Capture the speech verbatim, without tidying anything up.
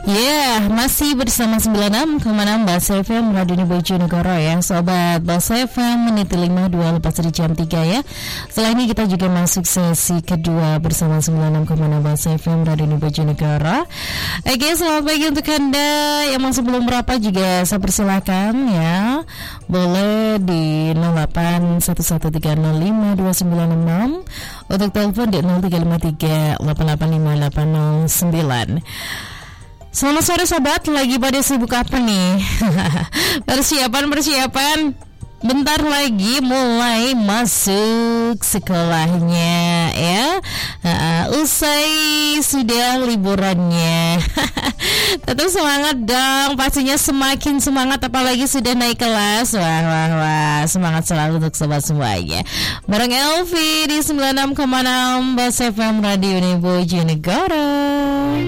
Ya, yeah, masih bersama sembilan puluh enam koma enam Bas F M Radio Bojonegoro ya, Sobat Bas F M, menit lima dua lepas dari jam tiga ya. Setelah ini kita juga masuk sesi kedua bersama sembilan puluh enam koma enam Bas F M Radio Bojonegoro. Oke, selamat pagi untuk Anda yang masih belum merapat juga saya persilakan ya. Boleh di nol delapan satu satu tiga nol lima dua sembilan enam, untuk telepon di nol tiga lima tiga delapan delapan lima delapan nol sembilan. Selamat sore sobat, lagi pada sibuk apa nih? Persiapan-persiapan, bentar lagi mulai masuk sekolahnya ya. uh, Usai sudah liburannya. Tetap semangat dong, pastinya semakin semangat apalagi sudah naik kelas. Wah wah wah, semangat selalu untuk sobat semuanya. Bareng Elvi di sembilan puluh enam koma enam Bas F M Radio Bojonegoro.